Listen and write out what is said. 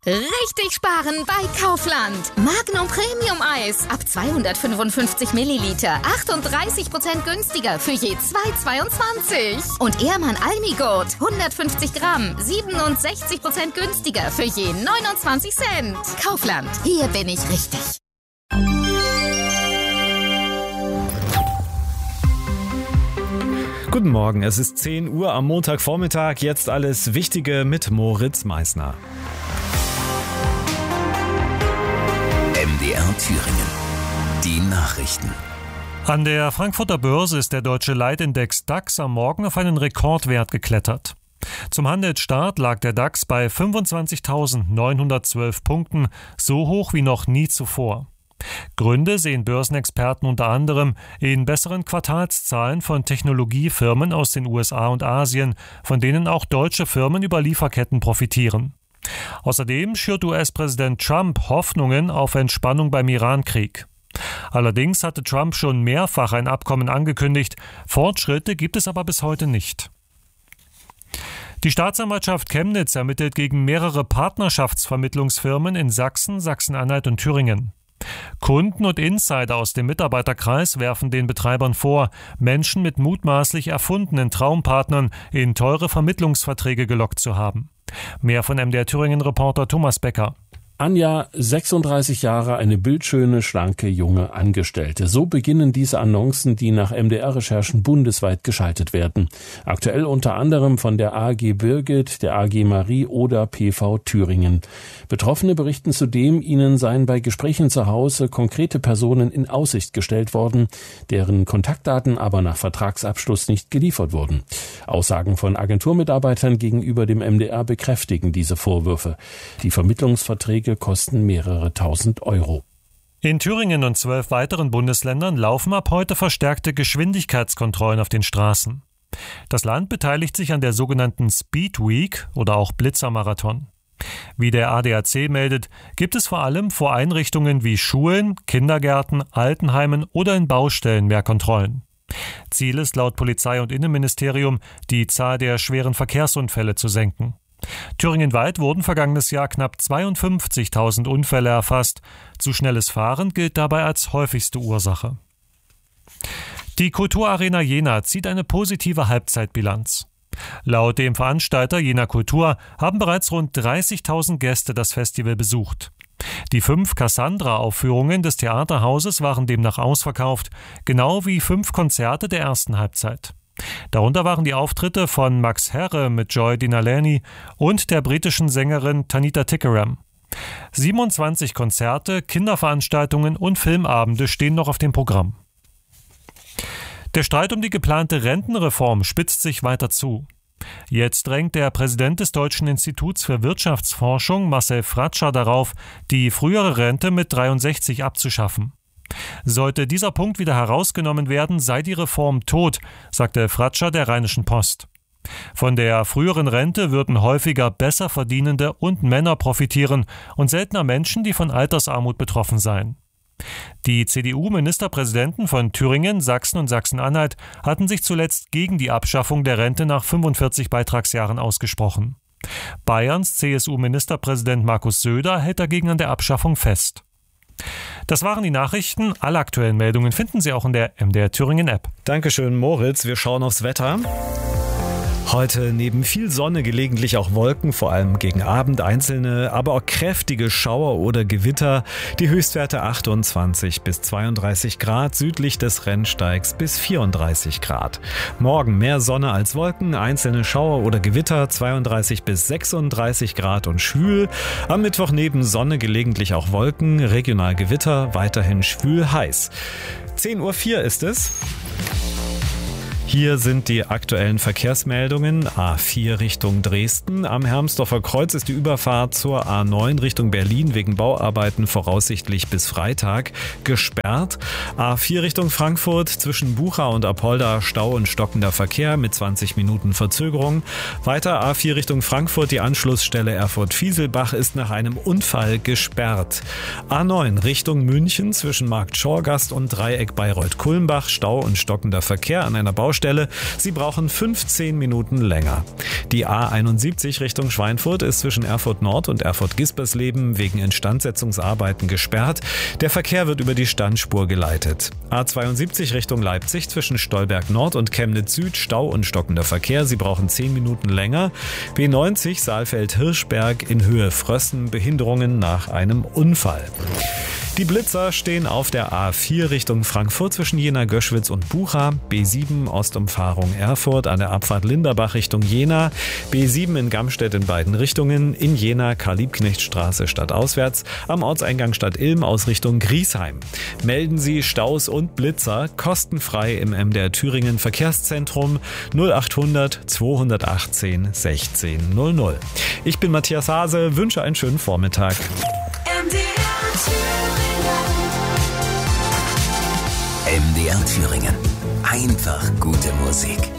Richtig sparen bei Kaufland. Magnum Premium Eis ab 255 Milliliter. 38% günstiger für je 2,22. Und Ehrmann Almigurt 150 Gramm. 67% günstiger für je 29 Cent. Kaufland, hier bin ich richtig. Guten Morgen, es ist 10 Uhr am Montagvormittag. Jetzt alles Wichtige mit Moritz Meissner. MDR Thüringen. Die Nachrichten. An der Frankfurter Börse ist der deutsche Leitindex DAX am Morgen auf einen Rekordwert geklettert. Zum Handelsstart lag der DAX bei 25.912 Punkten, so hoch wie noch nie zuvor. Gründe sehen Börsenexperten unter anderem in besseren Quartalszahlen von Technologiefirmen aus den USA und Asien, von denen auch deutsche Firmen über Lieferketten profitieren. Außerdem schürt US-Präsident Trump Hoffnungen auf Entspannung beim Iran-Krieg. Allerdings hatte Trump schon mehrfach ein Abkommen angekündigt, Fortschritte gibt es aber bis heute nicht. Die Staatsanwaltschaft Chemnitz ermittelt gegen mehrere Partnerschaftsvermittlungsfirmen in Sachsen, Sachsen-Anhalt und Thüringen. Kunden und Insider aus dem Mitarbeiterkreis werfen den Betreibern vor, Menschen mit mutmaßlich erfundenen Traumpartnern in teure Vermittlungsverträge gelockt zu haben. Mehr von MDR Thüringen-Reporter Thomas Becker. Anja, 36 Jahre, eine bildschöne, schlanke, junge Angestellte. So beginnen diese Annoncen, die nach MDR-Recherchen bundesweit geschaltet werden. Aktuell unter anderem von der AG Birgit, der AG Marie oder PV Thüringen. Betroffene berichten zudem, ihnen seien bei Gesprächen zu Hause konkrete Personen in Aussicht gestellt worden, deren Kontaktdaten aber nach Vertragsabschluss nicht geliefert wurden. Aussagen von Agenturmitarbeitern gegenüber dem MDR bekräftigen diese Vorwürfe. Die Vermittlungsverträge kosten mehrere tausend Euro. In Thüringen und 12 weiteren Bundesländern laufen ab heute verstärkte Geschwindigkeitskontrollen auf den Straßen. Das Land beteiligt sich an der sogenannten Speed Week oder auch Blitzermarathon. Wie der ADAC meldet, gibt es vor allem vor Einrichtungen wie Schulen, Kindergärten, Altenheimen oder in Baustellen mehr Kontrollen. Ziel ist laut Polizei- und Innenministerium, die Zahl der schweren Verkehrsunfälle zu senken. Thüringenweit wurden vergangenes Jahr knapp 52.000 Unfälle erfasst. Zu schnelles Fahren gilt dabei als häufigste Ursache. Die Kulturarena Jena zieht eine positive Halbzeitbilanz. Laut dem Veranstalter Jena Kultur haben bereits rund 30.000 Gäste das Festival besucht. Die 5 Cassandra-Aufführungen des Theaterhauses waren demnach ausverkauft, genau wie 5 Konzerte der ersten Halbzeit. Darunter waren die Auftritte von Max Herre mit Joy Dinalani und der britischen Sängerin Tanita Tikaram. 27 Konzerte, Kinderveranstaltungen und Filmabende stehen noch auf dem Programm. Der Streit um die geplante Rentenreform spitzt sich weiter zu. Jetzt drängt der Präsident des Deutschen Instituts für Wirtschaftsforschung, Marcel Fratscher, darauf, die frühere Rente mit 63 abzuschaffen. Sollte dieser Punkt wieder herausgenommen werden, sei die Reform tot, sagte Fratscher der Rheinischen Post. Von der früheren Rente würden häufiger besser verdienende und Männer profitieren und seltener Menschen, die von Altersarmut betroffen seien. Die CDU-Ministerpräsidenten von Thüringen, Sachsen und Sachsen-Anhalt hatten sich zuletzt gegen die Abschaffung der Rente nach 45 Beitragsjahren ausgesprochen. Bayerns CSU-Ministerpräsident Markus Söder hält dagegen an der Abschaffung fest. Das waren die Nachrichten. Alle aktuellen Meldungen finden Sie auch in der MDR Thüringen App. Dankeschön, Moritz. Wir schauen aufs Wetter. Heute neben viel Sonne gelegentlich auch Wolken, vor allem gegen Abend einzelne, aber auch kräftige Schauer oder Gewitter. Die Höchstwerte 28 bis 32 Grad, südlich des Rennsteigs bis 34 Grad. Morgen mehr Sonne als Wolken, einzelne Schauer oder Gewitter, 32 bis 36 Grad und schwül. Am Mittwoch neben Sonne gelegentlich auch Wolken, regional Gewitter, weiterhin schwül heiß. 10.04 Uhr ist es. Hier sind die aktuellen Verkehrsmeldungen. A4 Richtung Dresden. Am Hermsdorfer Kreuz ist die Überfahrt zur A9 Richtung Berlin wegen Bauarbeiten voraussichtlich bis Freitag gesperrt. A4 Richtung Frankfurt zwischen Bucha und Apolda Stau und stockender Verkehr mit 20 Minuten Verzögerung. Weiter A4 Richtung Frankfurt. Die Anschlussstelle Erfurt-Fieselbach ist nach einem Unfall gesperrt. A9 Richtung München zwischen Markt Schorgast und Dreieck Bayreuth-Kulmbach. Stau und stockender Verkehr an einer Baustelle Haltestelle. Sie brauchen 15 Minuten länger. Die A71 Richtung Schweinfurt ist zwischen Erfurt Nord und Erfurt-Gispersleben wegen Instandsetzungsarbeiten gesperrt. Der Verkehr wird über die Standspur geleitet. A72 Richtung Leipzig zwischen Stolberg Nord und Chemnitz Süd Stau und stockender Verkehr. Sie brauchen 10 Minuten länger. B90 Saalfeld-Hirschberg in Höhe Frössen. Behinderungen nach einem Unfall. Die Blitzer stehen auf der A4 Richtung Frankfurt zwischen Jena, Göschwitz und Bucha, B7 Ostumfahrung Erfurt an der Abfahrt Linderbach Richtung Jena, B7 in Gamstedt in beiden Richtungen, in Jena Karl-Liebknecht-Straße stadtauswärts, am Ortseingang Stadt Ilm aus Richtung Griesheim. Melden Sie Staus und Blitzer kostenfrei im MDR Thüringen Verkehrszentrum 0800 218 1600. Ich bin Matthias Hase, wünsche einen schönen Vormittag. MDR Thüringen. Einfach gute Musik.